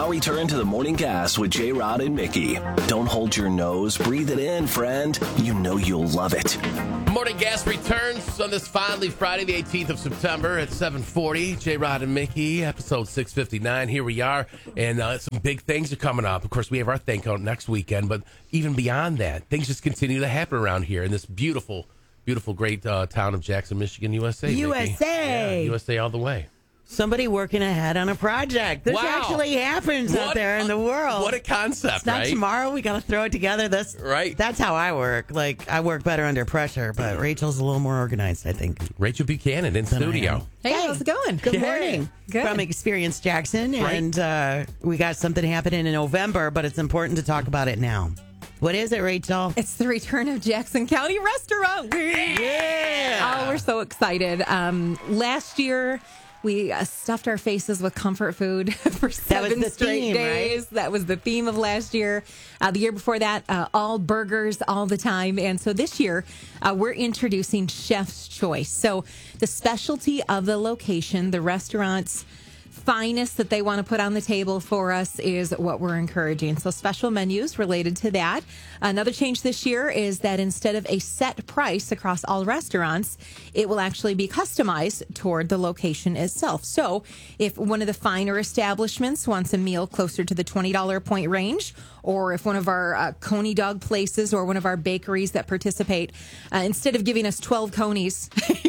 now return to the Morning Gas with J. Rod and Mickey. Don't hold your nose. Breathe it in, friend. You know you'll love it. Morning Gas returns on this finally Friday, the 18th of September at 7:40. J. Rod and Mickey, episode 659. Here we are, and some big things are coming up. Of course, we have our thing out next weekend, but even beyond that, things just continue to happen around here in this beautiful, great town of Jackson, Michigan, USA. USA! Yeah, USA all the way. Somebody working ahead on a project. This actually happens out there in the world. What a concept, it's not tomorrow. We got to throw it together. That's how I work. Like, I work better under pressure, but Rachel's a little more organized, I think. Rachel Buchanan in studio. Hey, how's it going? Good morning. Good. From Experience Jackson. And we got something happening in November, but it's important to talk about it now. What is it, Rachel? It's the return of Jackson County Restaurant Week. Yeah. Oh, we're so excited. Last year, we stuffed our faces with comfort food for 7 straight days. Right? That was the theme of last year. The year before that, all burgers all the time. And so this year, we're introducing Chef's Choice. So the specialty of the location, the restaurant's finest that they want to put on the table for us is what we're encouraging. So special menus related to that. Another change this year is that instead of a set price across all restaurants, it will actually be customized toward the location itself. So if one of the finer establishments wants a meal closer to the $20 point range, or if one of our Coney dog places or one of our bakeries that participate, instead of giving us 12 conies,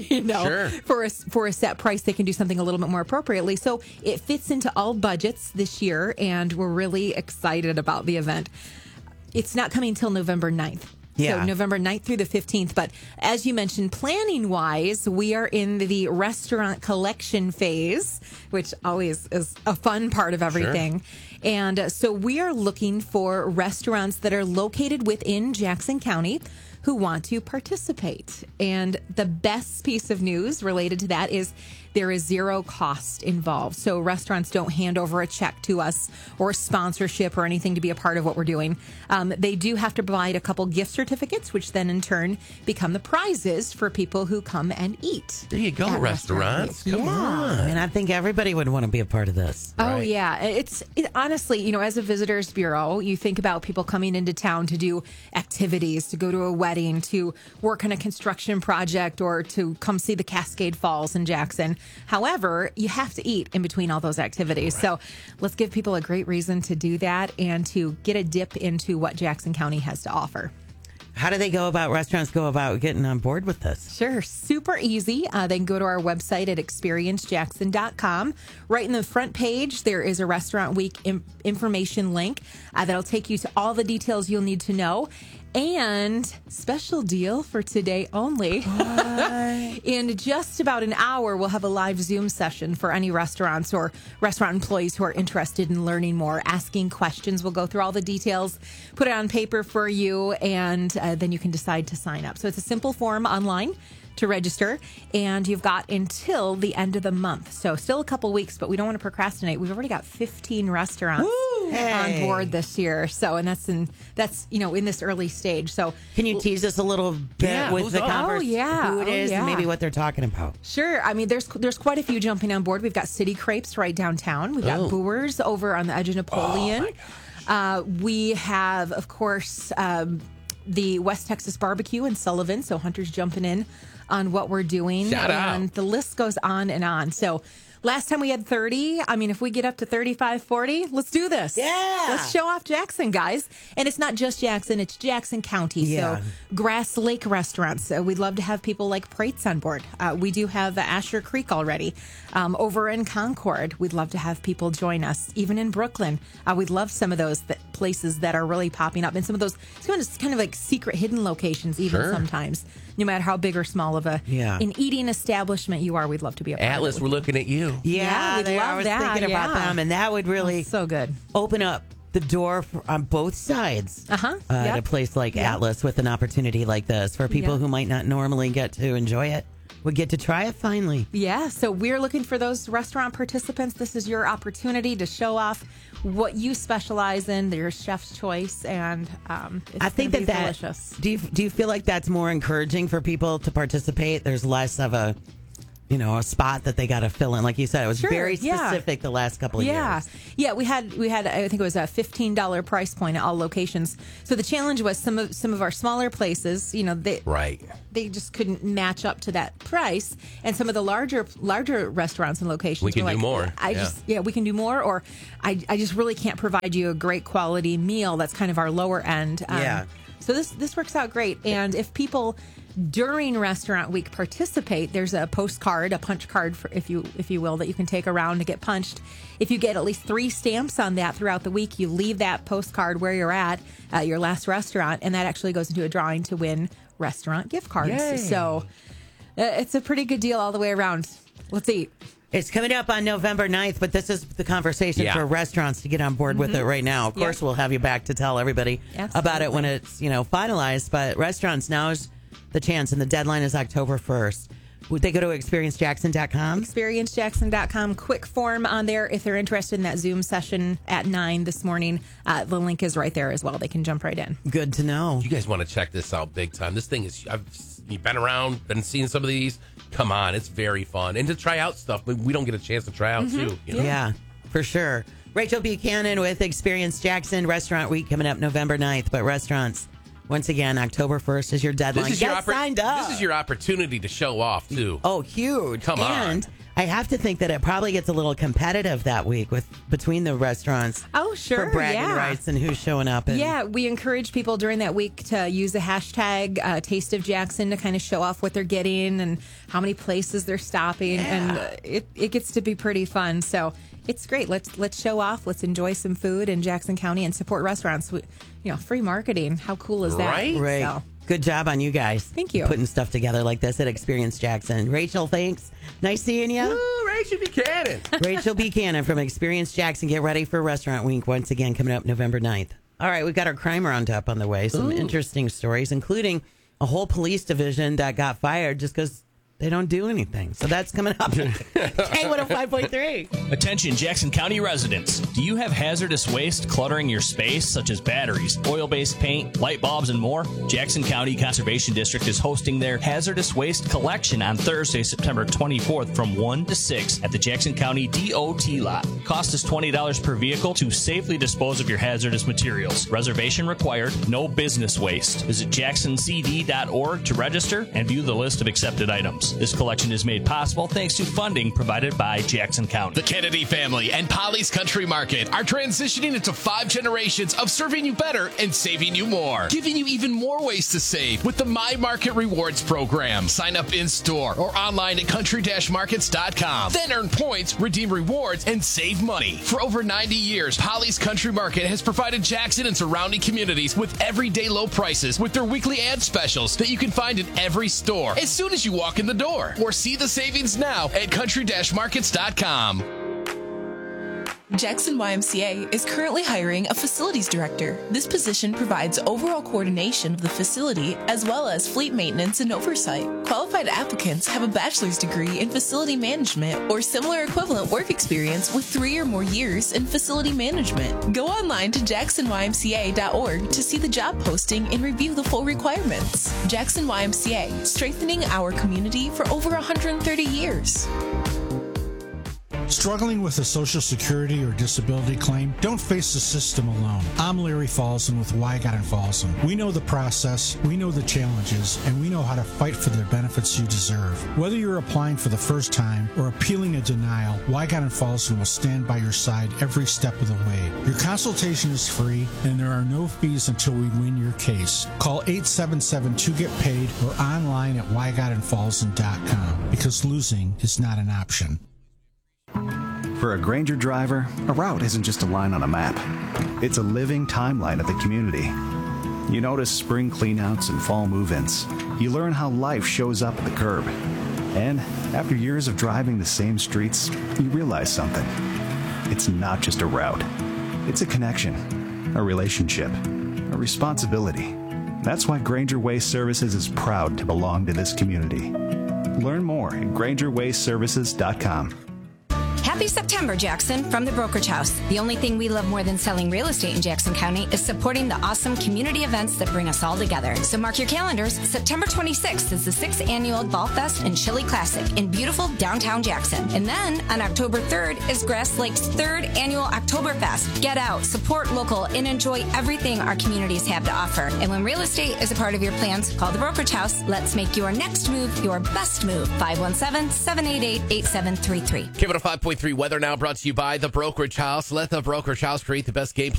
for a set price, they can do something a little bit more appropriately. So it fits into all budgets this year, and we're really excited about the event. It's not coming until November 9th. Yeah. So November 9th through the 15th. But as you mentioned, planning-wise, we are in the restaurant collection phase, which always is a fun part of everything. Sure. And so we are looking for restaurants that are located within Jackson County who want to participate. And the best piece of news related to that is there is zero cost involved. So restaurants don't hand over a check to us or sponsorship or anything to be a part of what we're doing. They do have to provide a couple gift certificates, which then in turn become the prizes for people who come and eat. There you go, restaurants. Come on. And I think everybody would want to be a part of this. Oh, yeah. Honestly, as a visitors bureau, you think about people coming into town to do activities, to go to a wedding, to work on a construction project, or to come see the Cascade Falls in Jackson. However, you have to eat in between all those activities. Right. So let's give people a great reason to do that and to get a dip into what Jackson County has to offer. How do restaurants go about getting on board with this? Sure. Super easy. They can go to our website at experiencejackson.com. Right in the front page, there is a Restaurant Week information link that'll take you to all the details you'll need to know. And special deal for today only. In just about an hour, we'll have a live Zoom session for any restaurants or restaurant employees who are interested in learning more, asking questions. We'll go through all the details, put it on paper for you, and then you can decide to sign up. So it's a simple form online to register, and you've got until the end of the month. So still a couple weeks, but we don't want to procrastinate. We've already got 15 restaurants on board this year. So, and that's in this early stage. So can you tease us a little bit with the conversation? Who it is and maybe what they're talking about? Sure. I mean, there's quite a few jumping on board. We've got City Crepes right downtown. We've got Boers over on the edge of Napoleon. We have, of course, the West Texas Barbecue in Sullivan. So Hunter's jumping in on what we're doing. Shout out. The list goes on and on. So last time we had 30. I mean, if we get up to 35, 40, let's do this. Yeah. Let's show off Jackson, guys. And it's not just Jackson, it's Jackson County. Yeah. So Grass Lake restaurants. We'd love to have people like Prates on board. We do have Asher Creek already. Over in Concord, we'd love to have people join us. Even in Brooklyn, we'd love some of those places that are really popping up. And some of those kind of like secret hidden locations even sometimes. No matter how big or small of an eating establishment you are, we'd love to be a part Atlas, of it. we're looking at you. Yeah, we'd love I was that. thinking about them, and that would really so good. open up the door on both sides at a place like Atlas with an opportunity like this for people who might not normally get to enjoy it. Would get to try it finally. Yeah, so we're looking for those restaurant participants. This is your opportunity to show off what you specialize in, your chef's choice, and it's I think that delicious. Do you feel like that's more encouraging for people to participate? There's less of a a spot that they got to fill in. Like you said, it was very specific the last couple of years. Yeah, we had I think it was a $15 price point at all locations. So the challenge was some of our smaller places, they just couldn't match up to that price, and some of the larger restaurants and locations we can were do more. We can do more, or I just really can't provide you a great quality meal. That's kind of our lower end. So this works out great, and if people during restaurant week participate, there's a postcard, a punch card, for, if you will, that you can take around to get punched. If you get at least 3 stamps on that throughout the week, you leave that postcard where you're at your last restaurant, and that actually goes into a drawing to win restaurant gift cards. Yay. So it's a pretty good deal all the way around. Let's eat. It's coming up on November 9th, but this is the conversation for restaurants to get on board with it right now. Of course, we'll have you back to tell everybody about it when it's finalized. But restaurants, now is the chance, and the deadline is October 1st. Would they go to experiencejackson.com? Experiencejackson.com. Quick form on there if they're interested in that Zoom session at 9 this morning. The link is right there as well. They can jump right in. Good to know. You guys want to check this out big time. This thing is, you've been around, been seeing some of these. Come on, it's very fun. And to try out stuff we don't get a chance to try out too. Yeah, for sure. Rachel Buchanan with Experience Jackson. Restaurant Week coming up November 9th. But restaurants, once again, October 1st is your deadline. Get signed up. This is your opportunity to show off, too. Oh, huge. Come on. And I have to think that it probably gets a little competitive that week between the restaurants. Oh, sure. For bragging rights and who's showing up. We encourage people during that week to use the hashtag Taste of Jackson to kind of show off what they're getting and how many places they're stopping. And it gets to be pretty fun. So it's great. Let's show off. Let's enjoy some food in Jackson County and support restaurants. Free marketing. How cool is that? Right. So. Good job on you guys. Thank you. Putting stuff together like this at Experience Jackson. Rachel, thanks. Nice seeing you. Woo, Rachel Buchanan. Rachel Buchanan from Experience Jackson. Get ready for Restaurant Week once again coming up November 9th. All right, we've got our crime roundup on the way. Some interesting stories, including a whole police division that got fired just because they don't do anything. So that's coming up. K105.3. Attention, Jackson County residents. Do you have hazardous waste cluttering your space, such as batteries, oil-based paint, light bulbs, and more? Jackson County Conservation District is hosting their hazardous waste collection on Thursday, September 24th from 1 to 6 at the Jackson County DOT lot. Cost is $20 per vehicle to safely dispose of your hazardous materials. Reservation required. No business waste. Visit jacksoncd.org to register and view the list of accepted items. This collection is made possible thanks to funding provided by Jackson County. The Kennedy family and Polly's Country Market are transitioning into 5 generations of serving you better and saving you more. Giving you even more ways to save with the My Market Rewards program. Sign up in-store or online at country-markets.com. Then earn points, redeem rewards, and save money. For over 90 years, Polly's Country Market has provided Jackson and surrounding communities with everyday low prices with their weekly ad specials that you can find in every store as soon as you walk in the door, or see the savings now at country-markets.com. Jackson YMCA is currently hiring a facilities director. This position provides overall coordination of the facility as well as fleet maintenance and oversight. Qualified applicants have a bachelor's degree in facility management or similar equivalent work experience with 3 or more years in facility management. Go online to jacksonymca.org to see the job posting and review the full requirements. Jackson YMCA, strengthening our community for over 130 years. Struggling with a Social Security or disability claim? Don't face the system alone. I'm Larry Falson with Wygott and Falson. We know the process, we know the challenges, and we know how to fight for the benefits you deserve. Whether you're applying for the first time or appealing a denial, Wygott and Falson will stand by your side every step of the way. Your consultation is free, and there are no fees until we win your case. Call 877-2GET-PAID or online at wygottandfalson.com, because losing is not an option. For a Grainger driver, a route isn't just a line on a map. It's a living timeline of the community. You notice spring cleanouts and fall move-ins. You learn how life shows up at the curb. And after years of driving the same streets, you realize something. It's not just a route. It's a connection, a relationship, a responsibility. That's why Grainger Waste Services is proud to belong to this community. Learn more at GraingerWasteServices.com. Happy September, Jackson, from the Brokerage House. The only thing we love more than selling real estate in Jackson County is supporting the awesome community events that bring us all together. So mark your calendars. September 26th is the 6th annual Ball Fest and Chili Classic in beautiful downtown Jackson. And then on October 3rd is Grass Lake's 3rd annual Oktoberfest. Get out, support local, and enjoy everything our communities have to offer. And when real estate is a part of your plans, call the Brokerage House. Let's make your next move your best move. 517-788-8733. Give it a 5.3 weather now brought to you by the Brokerage House. Let the Brokerage House create the best game plan